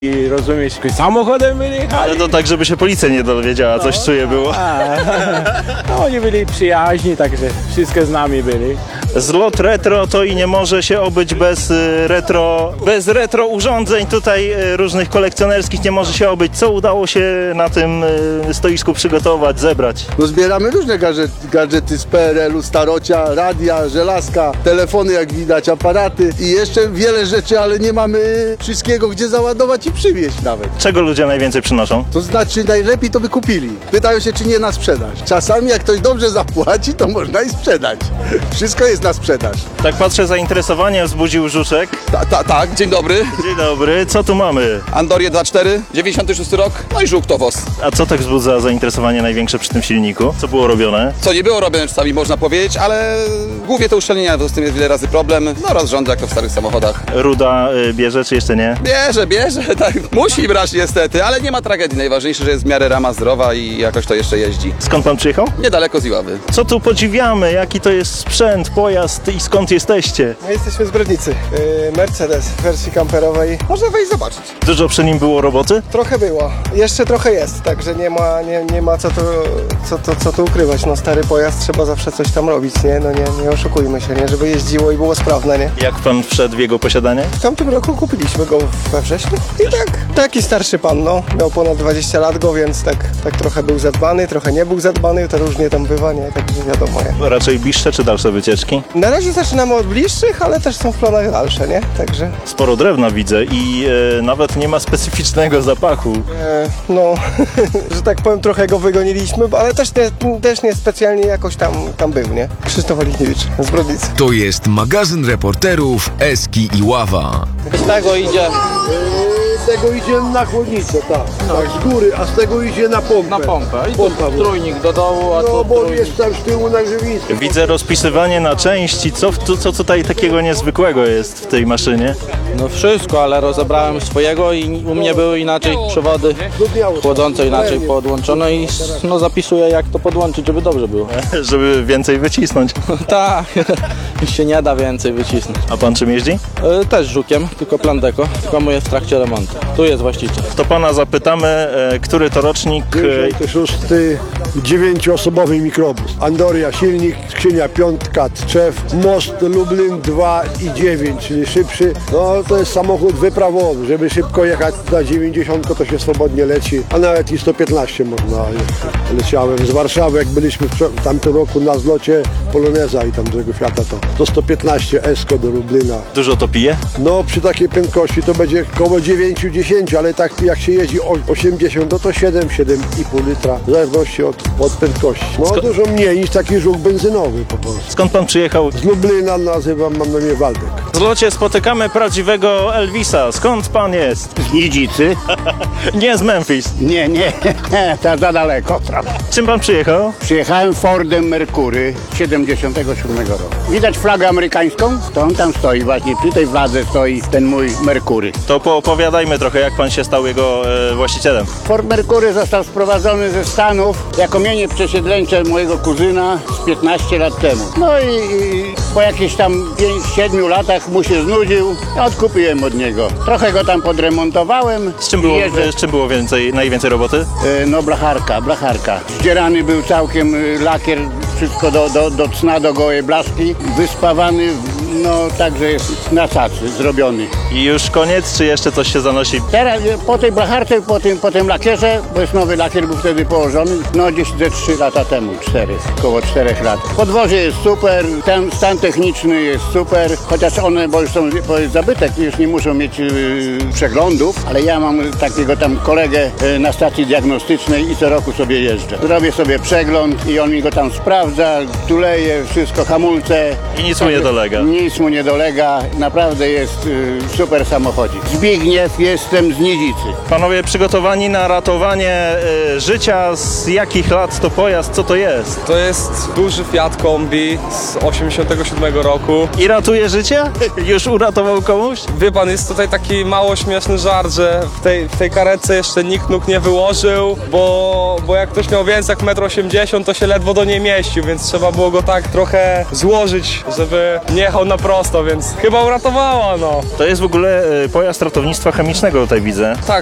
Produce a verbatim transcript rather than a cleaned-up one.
I rozumiesz, samochodem byli jechali. Ale to tak, żeby się policja nie dowiedziała, coś No, czuje było. A, no, oni byli przyjaźni, także wszystko z nami byli. Zlot retro to i nie może się obyć bez y, retro, bez retro urządzeń tutaj y, różnych kolekcjonerskich nie może się obyć. Co udało się na tym y, stoisku przygotować, zebrać? No zbieramy różne gadżety, gadżety z P R L-u, starocia, radia, żelazka, telefony jak widać, aparaty i jeszcze wiele rzeczy, ale nie mamy wszystkiego gdzie załadować i przywieźć nawet. Czego ludzie najwięcej przynoszą? To znaczy najlepiej to by kupili. Pytają się, czy nie na sprzedaż. Czasami jak ktoś dobrze zapłaci, to można i sprzedać. Wszystko jest na sprzedaż. Tak patrzę, zainteresowanie wzbudził Żuczek. Ta, ta, tak, dzień dobry. Dzień dobry, co tu mamy? Andorię dwa cztery, dziewięćdziesiąty szósty rok, no i żółktowos. A co tak wzbudza zainteresowanie największe przy tym silniku? Co było robione? Co nie było robione czasami można powiedzieć, ale głównie to uszczelnienia, bo z tym jest wiele razy problem. No rozrząd jak to w starych samochodach. Ruda y, bierze, czy jeszcze nie? Bierze, bierze, tak, musi brać niestety, ale nie ma tragedii. Najważniejsze, że jest w miarę rama zdrowa i jakoś to jeszcze jeździ. Skąd pan przyjechał? Niedaleko z Iławy. Co tu podziwiamy? Jaki to jest sprzęt, pojazd i skąd jesteście? My jesteśmy z Brodnicy. Yy, Mercedes w wersji kamperowej. Można wejść zobaczyć. Dużo przy nim było roboty? Trochę było. Jeszcze trochę jest, także nie ma, nie, nie ma co, tu, co, to, co tu ukrywać. No stary pojazd, trzeba zawsze coś tam robić, nie? No nie, nie oszukujmy się, nie? Żeby jeździło i było sprawne, nie? Jak pan wszedł w jego posiadanie? W tamtym roku kupiliśmy go we wrześniu i tak, taki starszy pan, no. Miał ponad dwadzieścia lat go, więc tak, tak trochę był zadbany, trochę nie był zadbany, to różnie tam bywa, nie? Także wiadomo, nie? Raczej bliższe czy dalsze wycieczki? Na razie zaczynamy od bliższych, ale też są w planach dalsze, nie? Także... Sporo drewna widzę i e, nawet nie ma specyficznego zapachu. E, no, że tak powiem, trochę go wygoniliśmy, ale też nie, też nie specjalnie jakoś tam, tam był, nie? Krzysztof Olichniewicz z Brodnicy. To jest magazyn reporterów Eski i Ława. Z tego idzie Z tego idzie na chłodnicę, tak. Tak, z góry, a z tego idzie na pompę. na pompę i Pompa, tu trójnik do dołu, a No tu bo trójnik. jest tam z tyłu na grzewisku. Widzę rozpisywanie na części. Co, w- tu, co tutaj takiego niezwykłego jest w tej maszynie? No wszystko, ale rozebrałem swojego i u mnie były inaczej przewody chłodzące, inaczej podłączone i no zapisuję jak to podłączyć, żeby dobrze było. Żeby więcej wycisnąć. Tak, się nie da więcej wycisnąć. A pan czym jeździ? E, Też żukiem, tylko Plandeko, tylko mu jest w trakcie remontu. Tu jest właściciel. To pana zapytamy, e, który to rocznik e, pięćdziesiąty szósty, dziewięcioosobowy mikrobus. Andoria, silnik, skrzynia piątka, trzew, most Lublin dwa i dziewięć, czyli szybszy. No to jest samochód wyprawowy, żeby szybko jechać na dziewięćdziesiąt, to się swobodnie leci, a nawet i sto piętnaście można. Leciałem z Warszawy, jak byliśmy w w tamtym roku na zlocie Poloneza i tam tego Fiata, to, to sto piętnaście Esko do Lublina. dużo to pije? No przy takiej prędkości to będzie koło dziewięć dziesięć, ale tak jak się jeździ o osiemdziesiąt, no to siedem, siedem i pół litra, w zależności od, od prędkości. No Sko- dużo mniej niż taki żółk benzynowy po prostu. Skąd pan przyjechał? Z Lublina nazywam, mam na imię Waldek. W zlocie spotykamy prawdziwego Elvisa. Skąd pan jest? Z Nidzicy? Nie z Memphis. Nie, nie, to za daleko. Czym pan przyjechał? Przyjechałem Fordem Mercury siedemdziesiątego siódmego roku. Widać flagę amerykańską? To on tam stoi właśnie, przy tej fladze stoi ten mój Mercury. To poopowiadajmy trochę, jak pan się stał jego e, właścicielem. Ford Mercury został sprowadzony ze Stanów jako mienie przesiedleńcze mojego kuzyna z piętnaście lat temu. No i, i po jakichś tam pięciu siedmiu latach mu się znudził, odkupiłem od niego. Trochę go tam podremontowałem. Z czym było, Jeżdżę- e, z czym było więcej, najwięcej roboty? E, No blacharka, blacharka. Zdzierany był całkiem y, lakier, wszystko do, do, do cna, do gołej blaszki. Wyspawany, w- no także jest na cacy zrobiony. I już koniec, czy jeszcze coś się zanosi? Teraz y, po tej blacharce, po tym, po tym lakierze, bo jest nowy lakier, był wtedy położony, no gdzieś ze trzy lata temu, cztery, około czterech lat. Podwozie jest super, ten stan techniczny jest super, chociaż one, bo już są, bo jest zabytek, już nie muszą mieć y, przeglądów, ale ja mam takiego tam kolegę y, na stacji diagnostycznej i co roku sobie jeżdżę. Zrobię sobie przegląd i on mi go tam sprawdza, tuleje, wszystko, hamulce. I nic mu nie dolega. Nic mu nie dolega, naprawdę jest y, super samochodzik. Zbigniew, jestem z Nidzicy. Panowie przygotowani na ratowanie e, życia, z jakich lat to pojazd, co to jest? To jest duży Fiat Kombi z osiemdziesiątego siódmego roku. I ratuje życie? Już uratował komuś? Wie pan, jest tutaj taki mało śmieszny żart, że w tej, w tej karetce jeszcze nikt nóg nie wyłożył, bo, bo jak ktoś miał więcej jak metr osiemdziesiąt, to się ledwo do niej mieścił, więc trzeba było go tak trochę złożyć, żeby nie jechał na prosto, więc chyba uratowała, no. To jest w ogóle ogóle e, pojazd ratownictwa chemicznego tutaj widzę. Tak,